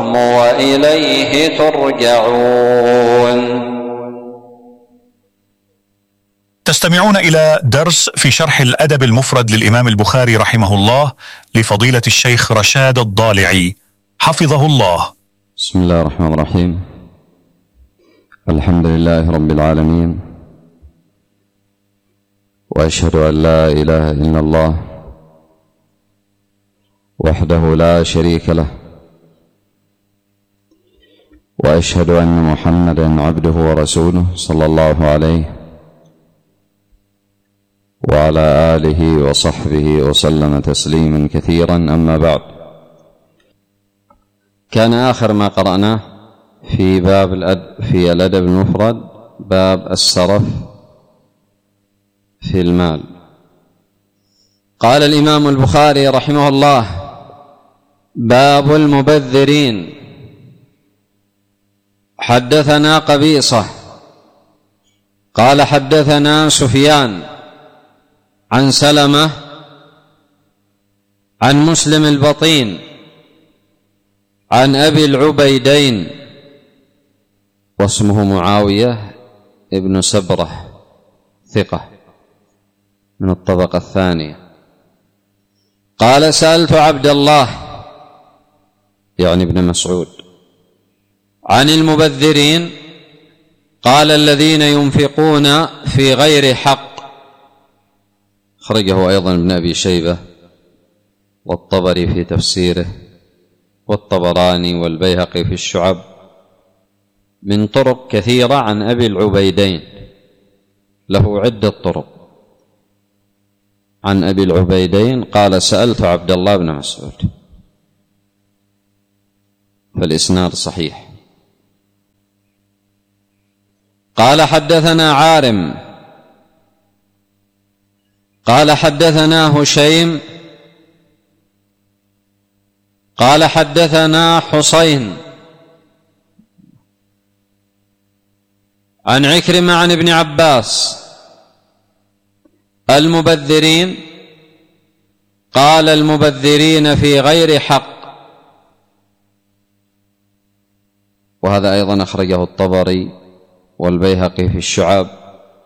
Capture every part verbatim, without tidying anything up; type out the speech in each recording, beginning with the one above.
الحكم وإليه ترجعون. تستمعون إلى درس في شرح الأدب المفرد للإمام البخاري رحمه الله لفضيلة الشيخ رشاد الضالعي حفظه الله. بسم الله الرحمن الرحيم. الحمد لله رب العالمين، وأشهد أن لا إله إلا الله وحده لا شريك له، وأشهد أن محمدا عبده ورسوله صلى الله عليه وعلى آله وصحبه وسلم تسليما كثيرا. أما بعد، كان آخر ما قرأناه في باب الأدب في الأدب المفرد باب السرف في المال. قال الإمام البخاري رحمه الله: باب المبذرين. حدثنا قبيصة قال حدثنا سفيان عن سلمة عن مسلم البطين عن أبي العبيدين واسمه معاوية ابن سبرة ثقة من الطبقة الثانية. قال: سألت عبد الله يعني ابن مسعود عن المبذرين، قال: الذين ينفقون في غير حق. خرجه أيضا ابن أبي شيبة والطبري في تفسيره والطبراني والبيهقي في الشعب من طرق كثيرة عن أبي العبيدين، له عدة طرق عن أبي العبيدين. قال: سألت عبد الله بن مسعود، فالإسناد صحيح. قال: حدثنا عارم قال حدثنا هشيم قال حدثنا حسين عن عكرمة عن ابن عباس: المبذرين، قال: المبذرين في غير حق. وهذا أيضا أخرجه الطبري والبيهقي في الشعاب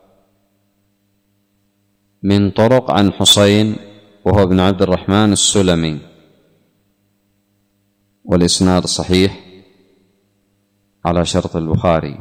من طرق عن حسين وهو ابن عبد الرحمن السلمي، والإسناد صحيح على شرط البخاري.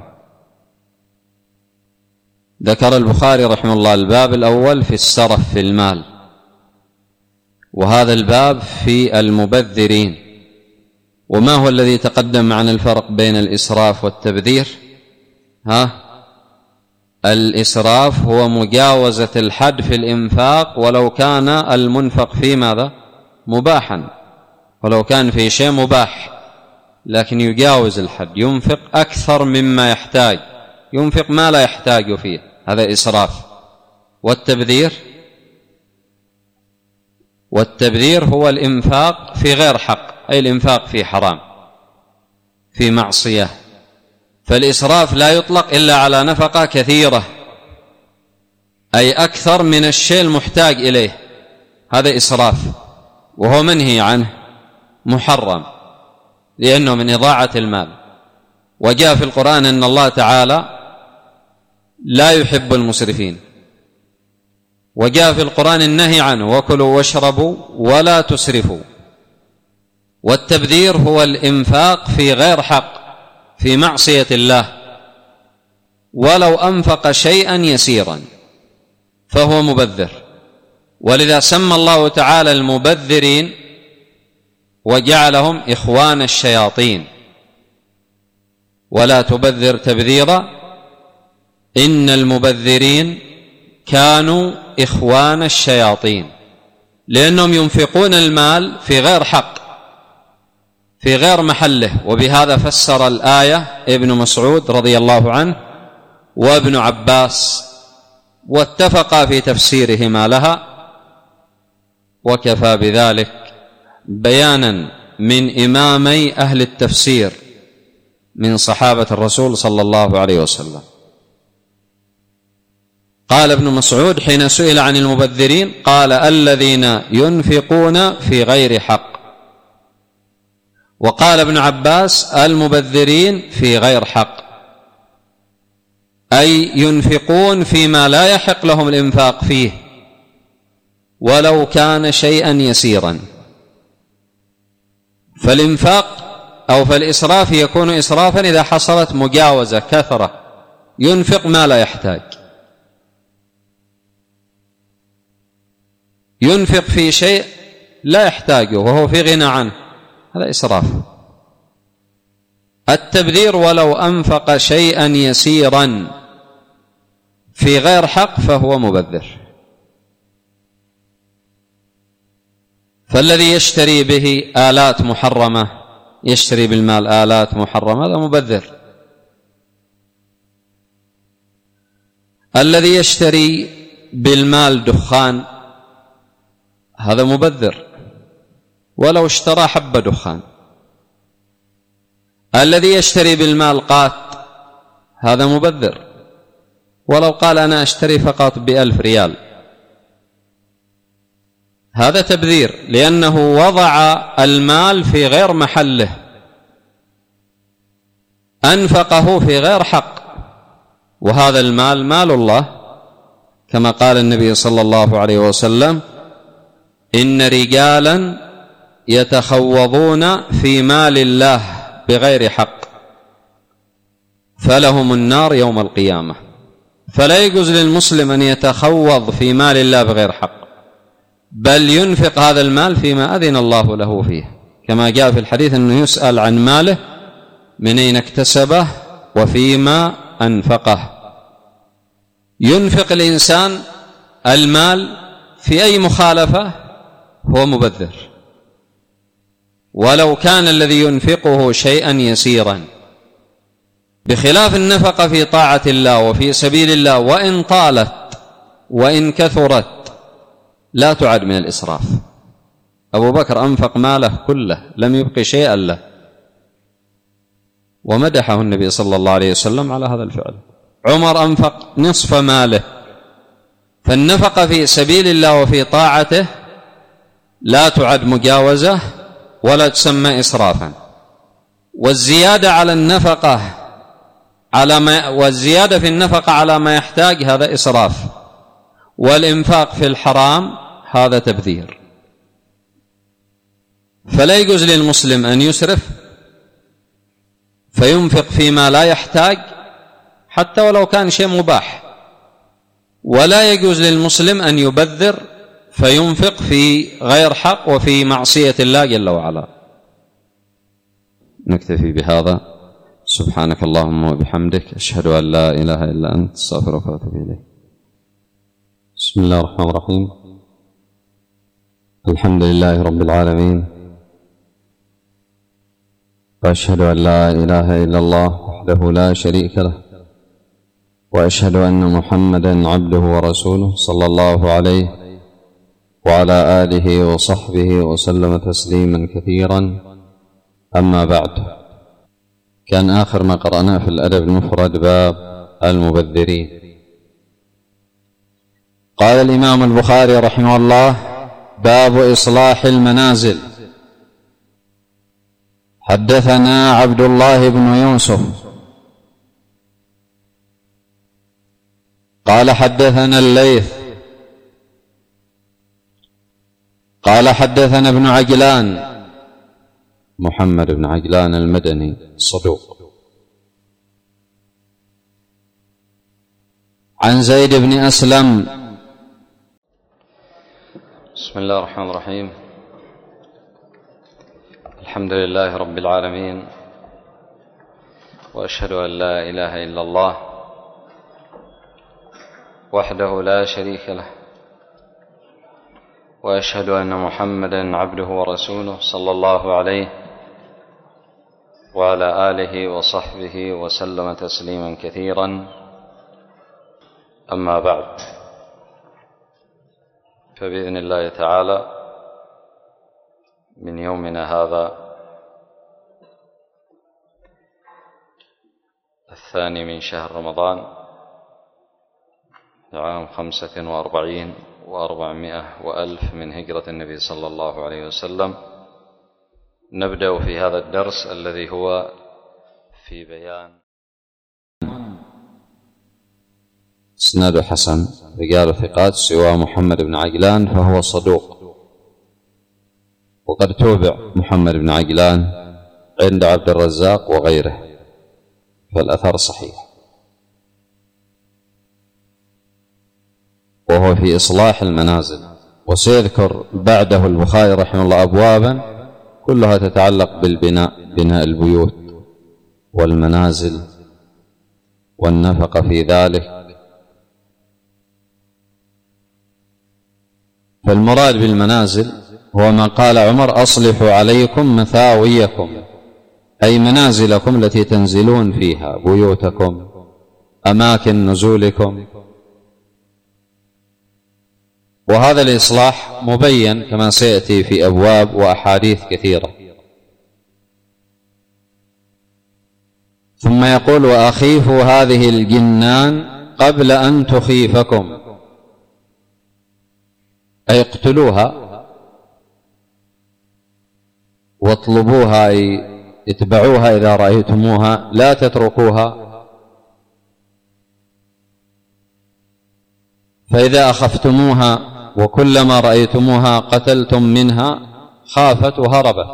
ذكر البخاري رحمه الله الباب الأول في السرف في المال، وهذا الباب في المبذرين. وما هو الذي تقدم عن الفرق بين الإسراف والتبذير؟ ها؟ الإسراف هو مجاوزة الحد في الإنفاق، ولو كان المنفق في ماذا؟ مباحا، ولو كان في شيء مباح لكن يجاوز الحد، ينفق أكثر مما يحتاج، ينفق ما لا يحتاج فيه، هذا إسراف. والتبذير والتبذير هو الإنفاق في غير حق، أي الإنفاق في حرام في معصية. فالإسراف لا يطلق إلا على نفقة كثيرة، أي أكثر من الشيء المحتاج إليه، هذا إسراف، وهو منهي عنه محرم لأنه من إضاعة المال. وجاء في القرآن أن الله تعالى لا يحب المسرفين، وجاء في القرآن النهي عنه: وكلوا واشربوا ولا تسرفوا. والتبذير هو الإنفاق في غير حق في معصية الله، ولو أنفق شيئا يسيرا فهو مبذر. ولذا سمى الله تعالى المبذرين وجعلهم إخوان الشياطين: ولا تبذر تبذيرا إن المبذرين كانوا إخوان الشياطين، لأنهم ينفقون المال في غير حق في غير محله. وبهذا فسر الآية ابن مسعود رضي الله عنه وابن عباس، واتفقا في تفسيرهما لها، وكفى بذلك بيانا من إمامي أهل التفسير من صحابة الرسول صلى الله عليه وسلم. قال ابن مسعود حين سئل عن المبذرين قال: الذين ينفقون في غير حق. وقال ابن عباس المبذرين في غير حق، أي ينفقون فيما لا يحق لهم الإنفاق فيه ولو كان شيئا يسيرا. فالإنفاق أو فالإسراف يكون إسرافا إذا حصلت مجاوزة كثرة، ينفق ما لا يحتاج، ينفق في شيء لا يحتاجه وهو في غنى عنه، هذا إسراف. التبذير ولو أنفق شيئا يسيرا في غير حق فهو مبذر. فالذي يشتري به آلات محرمة، يشتري بالمال آلات محرمة، هذا مبذر. الذي يشتري بالمال دخان هذا مبذر ولو اشترى حبة دخان. الذي يشتري بالمال قات هذا مبذر ولو قال أنا أشتري فقط بألف ريال، هذا تبذير لأنه وضع المال في غير محله، أنفقه في غير حق، وهذا المال مال الله، كما قال النبي صلى الله عليه وسلم إن رجالا يتخوضون في مال الله بغير حق فلهم النار يوم القيامة. فلا يجوز للمسلم أن يتخوض في مال الله بغير حق، بل ينفق هذا المال فيما أذن الله له فيه، كما جاء في الحديث أنه يسأل عن ماله من أين اكتسبه وفيما أنفقه. ينفق الإنسان المال في أي مخالفة هو مبذر، ولو كان الذي ينفقه شيئا يسيرا، بخلاف النفقة في طاعة الله وفي سبيل الله وإن طالت وإن كثرت لا تعد من الإسراف. أبو بكر أنفق ماله كله لم يبق شيئا له، ومدحه النبي صلى الله عليه وسلم على هذا الفعل. عمر أنفق نصف ماله. فالنفقة في سبيل الله وفي طاعته لا تعد مجاوزة ولا تسمى إسرافا. والزيادة على النفقة على ما والزيادة في النفقة على ما يحتاج هذا إسراف، والإنفاق في الحرام هذا تبذير. فلا يجوز للمسلم أن يسرف فينفق فيما لا يحتاج حتى ولو كان شيء مباح، ولا يجوز للمسلم أن يبذر فينفق في غير حق وفي معصية الله جل وعلا. نكتفي بهذا. سبحانك اللهم وبحمدك، أشهد أن لا إله إلا أنت، استغفرك وأتوب إليك. بسم الله الرحمن الرحيم. الحمد لله رب العالمين، وأشهد أن لا إله إلا الله وحده لا شريك له، وأشهد أن محمدا عبده ورسوله صلى الله عليه وعلى آله وصحبه وسلم تسليما كثيرا. أما بعد، كان آخر ما قرأناه في الأدب المفرد باب المبذرين. قال الإمام البخاري رحمه الله: باب إصلاح المنازل. حدثنا عبد الله بن يوسف قال حدثنا الليث قال حدثنا ابن عجلان محمد بن عجلان المدني الصدوق عن زيد بن أسلم. بسم الله الرحمن الرحيم. الحمد لله رب العالمين، وأشهد أن لا إله إلا الله وحده لا شريك له، وأشهد أن محمدا عبده ورسوله صلى الله عليه وعلى آله وصحبه وسلم تسليما كثيرا. أما بعد، فبإذن الله تعالى من يومنا هذا الثاني من شهر رمضان عام خمسة وأربعين وأربعمائة وألف من هجرة النبي صلى الله عليه وسلم، نبدأ في هذا الدرس الذي هو في بيان اسناد حسن رجال ثقات سوى محمد بن عجلان فهو صدوق، وقد توبع محمد بن عجلان عند عبد الرزاق وغيره، فالأثر صحيح. وهو في إصلاح المنازل، وسيذكر بعده البخاري رحمه الله أبوابا كلها تتعلق بالبناء، بناء البيوت والمنازل والنفقة في ذلك. فالمراد بالمنازل هو ما قال عمر: أصلحوا عليكم مثاويكم، أي منازلكم التي تنزلون فيها، بيوتكم، أماكن نزولكم. وهذا الإصلاح مبين كما سيأتي في أبواب وأحاديث كثيرة. ثم يقول: وأخيفوا هذه الجنان قبل أن تخيفكم، أي اقتلوها واطلبوها، أي اتبعوها إذا رأيتموها، لا تتركوها. فإذا أخفتموها وكلما رأيتموها قتلتم منها خافت وهربت.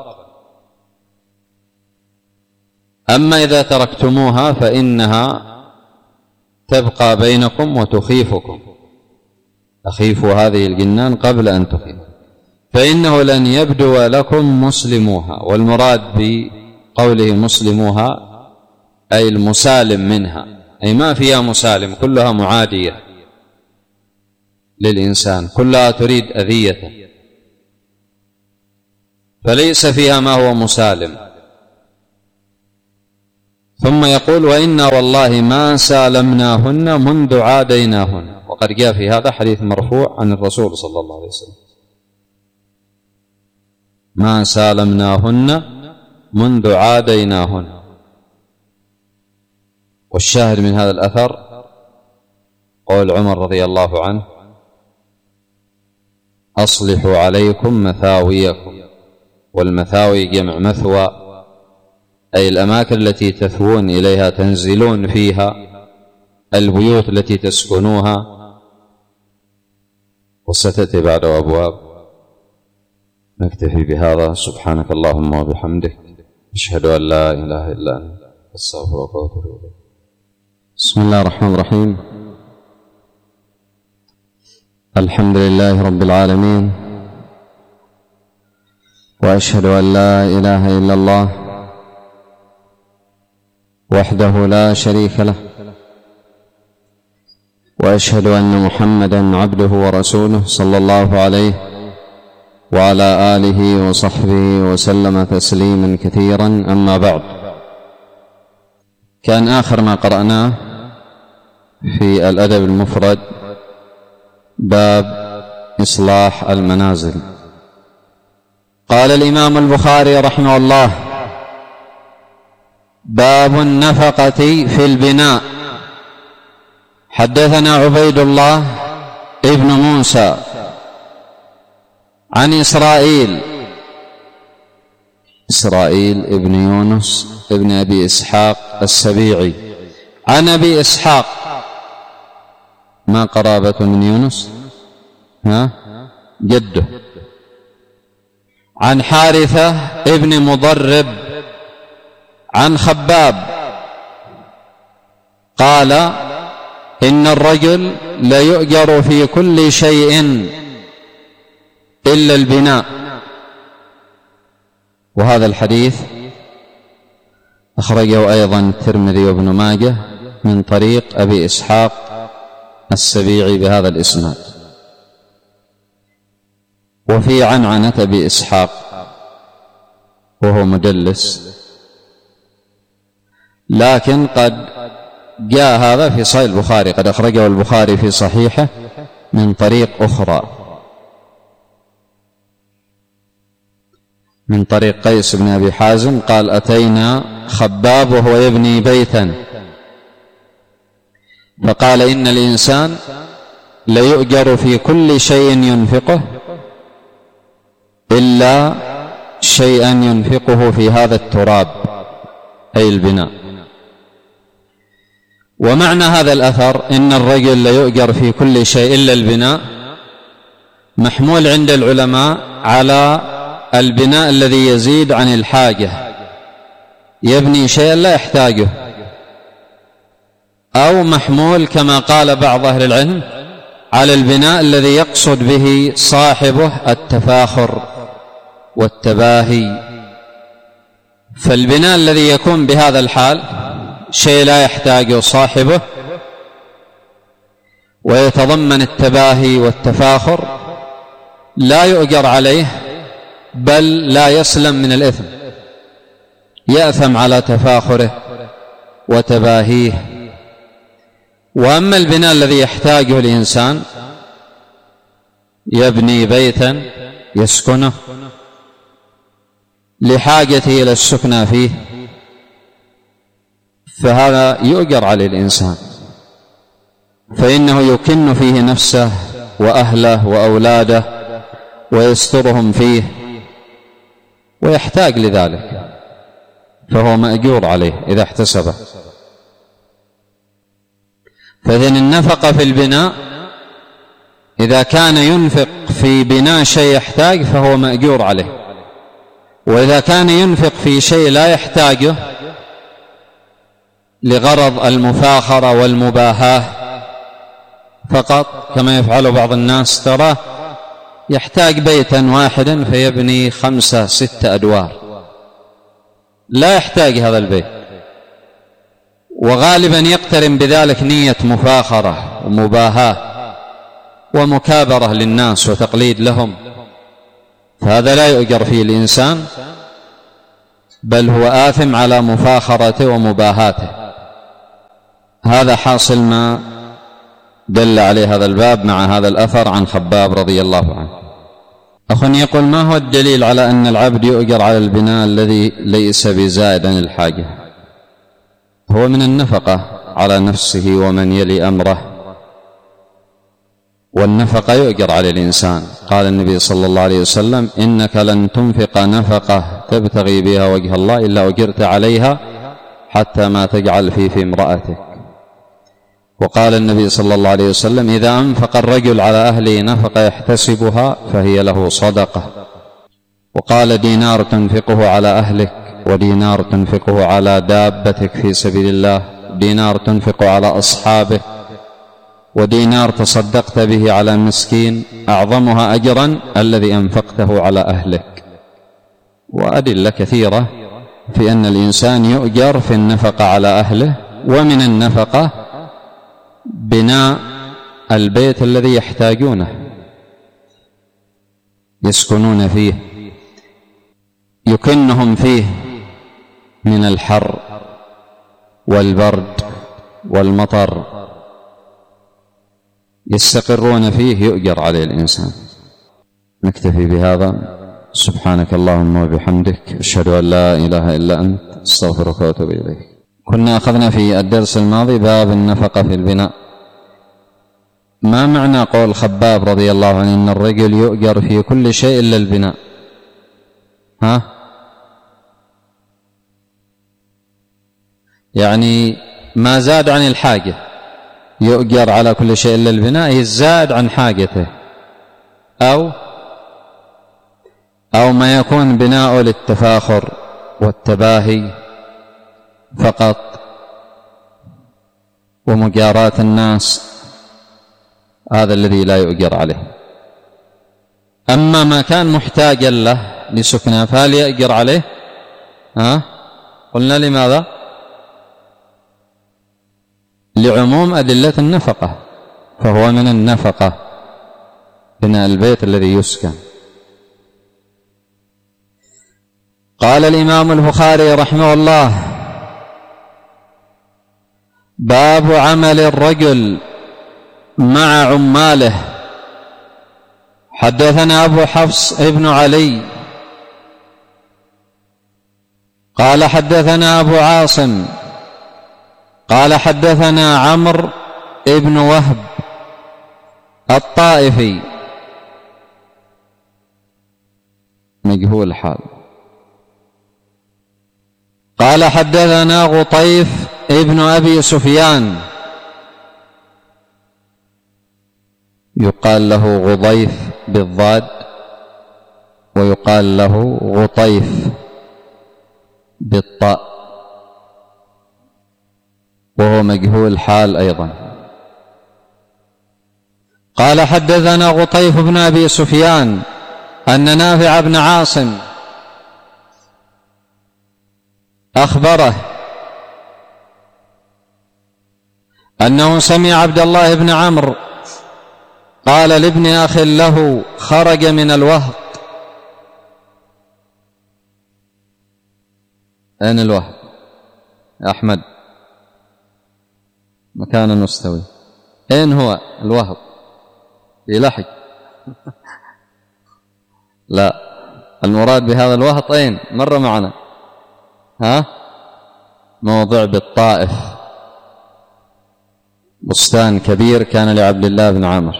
أما إذا تركتموها فإنها تبقى بينكم وتخيفكم. أخيفوا هذه الجنان قبل أن تخيف، فإنه لن يبدو لكم مسلموها. والمراد بقوله مسلموها أي المسالم منها، أي ما فيها مسالم، كلها معادية للإنسان، كلها تريد أذيته، فليس فيها ما هو مسالم. ثم يقول: وإنا والله ما سالمناهن منذ عاديناهن. وقد جاء في هذا حديث مرفوع عن الرسول صلى الله عليه وسلم: ما سالمناهن منذ عاديناهن. والشاهد من هذا الأثر قول عمر رضي الله عنه: أصلحوا عليكم مثاويكم. والمثاوي جمع مثوى، أي الأماكن التي تثوون إليها، تنزلون فيها، البيوت التي تسكنوها. وستأتي بعد أبواب. نكتفي بهذا. سبحانك اللهم وبحمدك، أشهد أن لا إله إلا أنت، أستغفرك وأتوب إليك. بسم الله الرحمن الرحيم. الحمد لله رب العالمين، وأشهد أن لا إله إلا الله وحده لا شريك له، وأشهد أن محمدًا عبده ورسوله صلى الله عليه وعلى آله وصحبه وسلم تسليما كثيرا. أما بعد، كان آخر ما قرأناه في الأدب المفرد باب إصلاح المنازل. قال الإمام البخاري رحمه الله: باب النفقة في البناء. حدثنا عبيد الله ابن موسى عن إسرائيل إسرائيل ابن يونس ابن أبي إسحاق السبيعي عن أبي إسحاق. ما قرابة من يونس؟ ها؟ جده. عن حارثة ابن مضرب عن خباب قال: إن الرجل ليؤجر في كل شيء إلا البناء. وهذا الحديث أخرجه أيضا الترمذي وابن ماجه من طريق أبي إسحاق السبيعي بهذا الإسناد. وفي عنعنة أبي إسحاق وهو مدلس، لكن قد جاء هذا في صحيح البخاري، قد أخرجه البخاري في صحيحه من طريق أخرى، من طريق قيس بن أبي حازم قال: أتينا خباب وهو يبني بيتا فقال: إن الإنسان ليؤجر في كل شيء ينفقه إلا شيئا ينفقه في هذا التراب أي البناء. ومعنى هذا الأثر إن الرجل ليؤجر في كل شيء إلا البناء محمول عند العلماء على البناء الذي يزيد عن الحاجة، يبني شيئا لا يحتاجه، أو محمول كما قال بعض أهل العلم على البناء الذي يقصد به صاحبه التفاخر والتباهي. فالبناء الذي يكون بهذا الحال شيء لا يحتاجه صاحبه ويتضمن التباهي والتفاخر لا يؤجر عليه، بل لا يسلم من الإثم، يأثم على تفاخره وتباهيه. وأما البناء الذي يحتاجه الإنسان، يبني بيتا يسكنه لحاجته إلى السكنى فيه، فهذا يؤجر عليه الإنسان، فإنه يكن فيه نفسه وأهله وأولاده ويسترهم فيه ويحتاج لذلك، فهو مأجور عليه إذا احتسبه. فإذن النفقة في البناء إذا كان ينفق في بناء شيء يحتاج فهو مأجور عليه، وإذا كان ينفق في شيء لا يحتاجه لغرض المفاخرة والمباهاة فقط، كما يفعل بعض الناس، تراه يحتاج بيتا واحدا فيبني خمسة ستة أدوار، لا يحتاج هذا البيت، وغالبا يقترن بذلك نية مفاخرة ومباهاة ومكابرة للناس وتقليد لهم، فهذا لا يؤجر فيه الإنسان، بل هو آثم على مفاخرته ومباهاته. هذا حاصل ما دل عليه هذا الباب مع هذا الأثر عن خباب رضي الله عنه. أخ يقول: ما هو الدليل على أن العبد يؤجر على البناء الذي ليس بزائد عن الحاجة؟ هو من النفقة على نفسه ومن يلي أمره، والنفقة يؤجر على الإنسان. قال النبي صلى الله عليه وسلم: إنك لن تنفق نفقة تبتغي بها وجه الله إلا أجرت عليها حتى ما تجعل في في امرأتك. وقال النبي صلى الله عليه وسلم: إذا أنفق الرجل على أهله نفقة يحتسبها فهي له صدقة. وقال: دينار تنفقه على أهلك، ودينار تنفقه على دابتك في سبيل الله، دينار تنفق على أصحابك، ودينار تصدقت به على مسكين، أعظمها أجرا الذي أنفقته على أهلك. وأدلة كثيرة في أن الإنسان يؤجر في النفقة على أهله، ومن النفقة بناء البيت الذي يحتاجونه يسكنون فيه، يكنهم فيه من الحر والبرد والمطر، يستقرون فيه، يؤجر عليه الإنسان. نكتفي بهذا. سبحانك اللهم وبحمدك، أشهد أن لا إله إلا أنت، أستغفرك وأتوب إليك. كنا أخذنا في الدرس الماضي باب النفقة في البناء. ما معنى قول خباب رضي الله عنه إن الرجل يؤجر في كل شيء إلا البناء؟ ها؟ يعني ما زاد عن الحاجة يؤجر على كل شيء إلا البناء، يزاد عن حاجته، أو أو ما يكون بناء للتفاخر والتباهي فقط ومجاراة الناس، هذا الذي لا يؤجر عليه. أما ما كان محتاجا له لسكنه فهل يؤجر عليه؟ ها؟ قلنا لماذا؟ لعموم أدلة النفقة، فهو من النفقة بناء البيت الذي يسكن. قال الإمام البخاري رحمه الله: باب عمل الرجل مع عماله. حدثنا أبو حفص ابن علي قال حدثنا أبو عاصم قال حدثنا عمرو ابن وهب الطائفي مجهول الحال، قال حدثنا غطيف ابن أبي سفيان، يقال له غضيف بالضاد ويقال له غطيف بالطاء، وهو مجهول حال أيضا. قال حدثنا غطيف بن أبي سفيان أن نافع بن عاصم أخبره أنه سمع عبد الله بن عمرو قال لابن أخ له خرج من الوهق. أين الوهق يا أحمد؟ مكان مستوي. أين هو الوهق؟ في لحج؟ لا، المراد بهذا الوهق أين؟ مر معنا ها؟ موضع بالطائف، بستان كبير كان لعبد الله بن عمرو.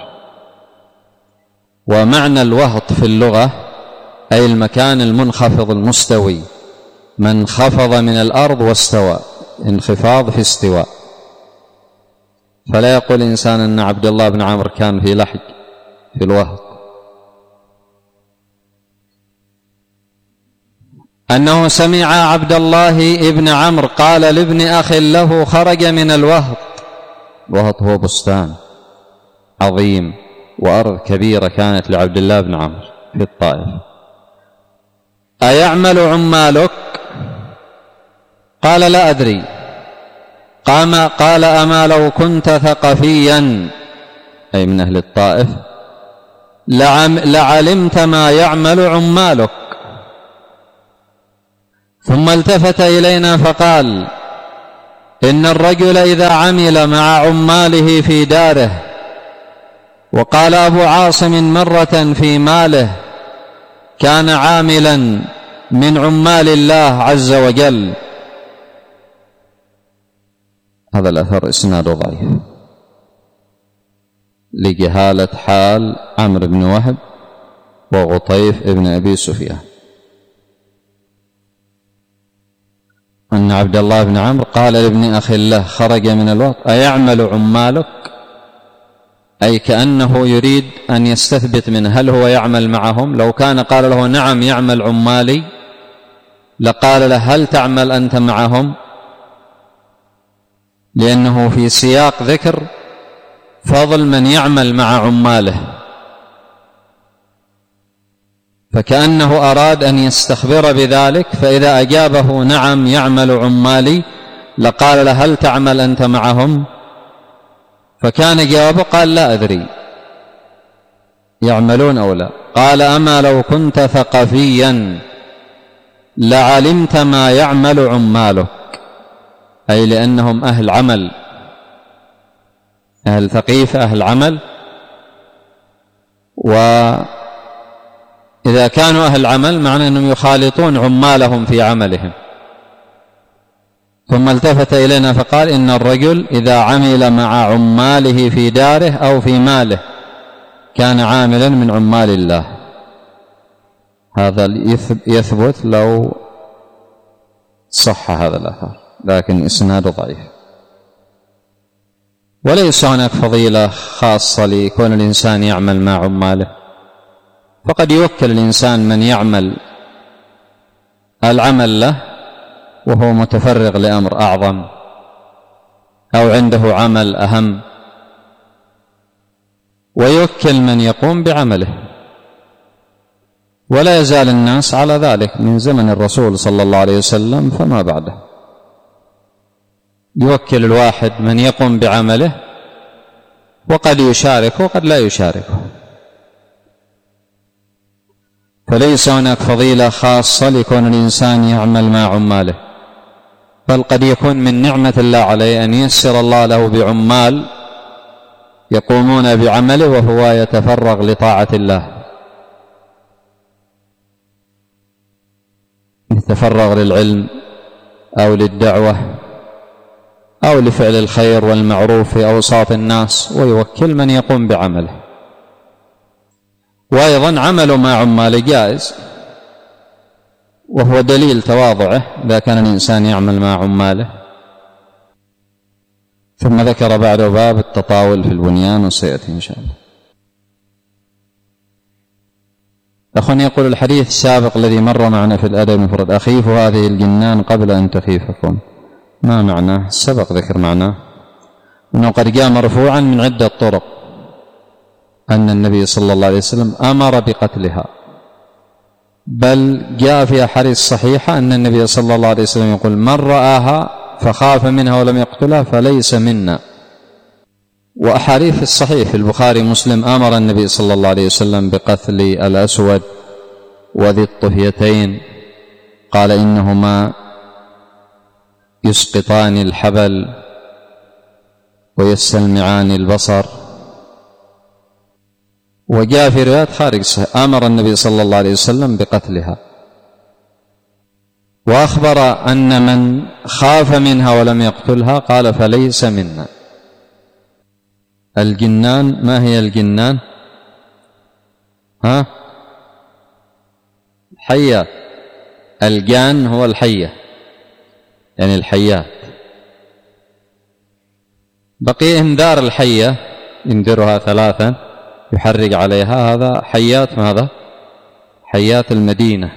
ومعنى الوهط في اللغة أي المكان المنخفض المستوي، من خفض من الأرض واستوى، انخفاض في استواء. فلا يقول إنسان أن عبد الله بن عمرو كان في لحج في الوهط. أنه سمع عبد الله بن عمرو قال لابن أخ له خرج من الوهط. الوهط هو بستان عظيم وأرض كبيرة كانت لعبد الله بن عمرو في الطائف. أيعمل عمالك؟ قال لا أدري. قام قال أما لو كنت ثقفيا أي من أهل الطائف لعلمت ما يعمل عمالك. ثم التفت إلينا فقال إن الرجل إذا عمل مع عماله في داره، وقال أبو عاصم مرة في ماله، كان عاملا من عمال الله عز وجل. هذا الأثر إسناده ضعيف لجهالة حال عمرو بن وهب وغطيف ابن أبي سفيان. أن عبد الله بن عمرو قال لابن أخ له خرج من الوقت أيعمل عمالك، أي كأنه يريد أن يستثبت منه هل هو يعمل معهم. لو كان قال له نعم يعمل عمالي لقال له هل تعمل أنت معهم، لأنه في سياق ذكر فضل من يعمل مع عماله، فكأنه أراد أن يستخبر بذلك. فإذا أجابه نعم يعمل عمالي لقال له هل تعمل أنت معهم، فكان جوابه قال لا أدري يعملون أو لا. قال أما لو كنت ثقفيا لعلمت ما يعمل عمالك، أي لأنهم أهل عمل، أهل ثقيف أهل عمل. وإذا كانوا أهل عمل معنى أنهم يخالطون عمالهم في عملهم. ثم التفت إلينا فقال إن الرجل إذا عمل مع عماله في داره أو في ماله كان عاملا من عمال الله. هذا يثبت لو صح هذا الأثر، لكن إسناده ضعيف. وليس هناك فضيلة خاصة لكون الإنسان يعمل مع عماله، فقد يوكل الإنسان من يعمل العمل له وهو متفرغ لأمر أعظم أو عنده عمل أهم، ويوكل من يقوم بعمله. ولا يزال الناس على ذلك من زمن الرسول صلى الله عليه وسلم فما بعده، يوكل الواحد من يقوم بعمله وقد يشاركه وقد لا يشاركه. فليس هناك فضيلة خاصة لكون الإنسان يعمل مع عماله، بل قد يكون من نعمة الله عليه أن ييسر الله له بعمال يقومون بعمله وهو يتفرغ لطاعة الله، يتفرغ للعلم أو للدعوة أو لفعل الخير والمعروف في أوساط الناس، ويوكل من يقوم بعمله. وأيضا عمل مع عمال جائز، وهو دليل تواضعه إذا كان الإنسان يعمل مع عماله. ثم ذكر بعده باب التطاول في البنيان وسيأتي إن شاء الله. أخواني يقول الحديث السابق الذي مر معنا في الأدب المفرد أخيفوا هذه الجنان قبل أن تخيفكم، ما معناه؟ سبق ذكر معناه أنه قد جاء مرفوعا من عدة طرق أن النبي صلى الله عليه وسلم أمر بقتلها، بل جاء في أحاديث صحيحة أن النبي صلى الله عليه وسلم يقول من رآها فخاف منها ولم يقتلها فليس منا. وأحاديث الصحيح في البخاري مسلم أمر النبي صلى الله عليه وسلم بقتل الأسود وذي الطفيتين، قال إنهما يسقطان الحبل ويستلمعان البصر. وجاء في روايات خارج صحيح أمر النبي صلى الله عليه وسلم بقتلها، وأخبر أن من خاف منها ولم يقتلها قال فليس منا. الجنان، ما هي الجنان؟ ها؟ حيات. الجان هو الحية، يعني الحيات. بقي انذار الحية، ينذرها ثلاثا يحرق عليها، هذا حيات ماذا؟ حيات المدينة،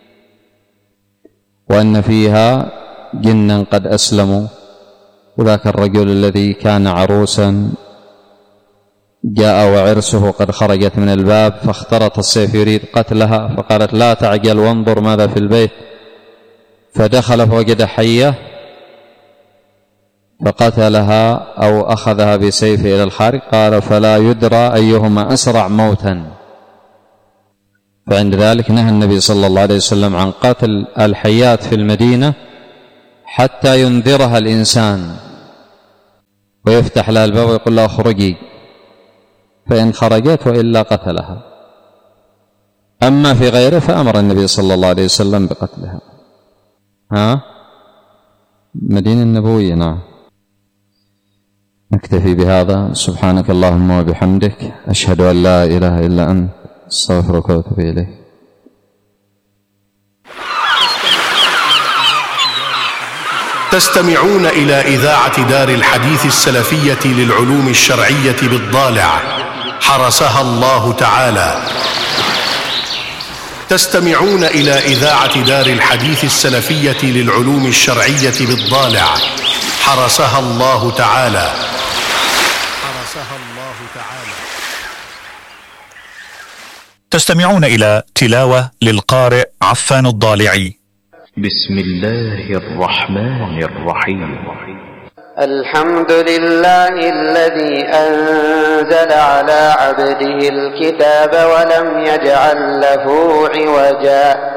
وأن فيها جنا قد أسلموا. وذاك الرجل الذي كان عروسا جاء وعرسه قد خرجت من الباب فاخترط السيف يريد قتلها، فقالت لا تعجل وانظر ماذا في البيت، فدخل فوجد حية فقتلها أو أخذها بسيفه إلى الخارج، قال فلا يدرى أيهما أسرع موتا. فعند ذلك نهى النبي صلى الله عليه وسلم عن قتل الحيات في المدينة حتى ينذرها الإنسان ويفتح لها الباب ويقول لها اخرجي، فإن خرجت وإلا قتلها. أما في غيره فأمر النبي صلى الله عليه وسلم بقتلها. ها؟ مدينة النبوية. نعم. نكتفي بهذا. سبحانك اللهم وبحمدك، أشهد أن لا إله إلا أنت، استغفرك واتوب إليك. تستمعون إلى إذاعة دار الحديث السلفية للعلوم الشرعية بالضالع حرسها الله تعالى. تستمعون إلى إذاعة دار الحديث السلفية للعلوم الشرعية بالضالع حرسها الله تعالى. حرسها الله تعالى. تستمعون إلى تلاوة للقارئ عفان الضالعي. بسم الله الرحمن الرحيم. الحمد لله الذي أنزل على عبده الكتاب ولم يجعل له عوجا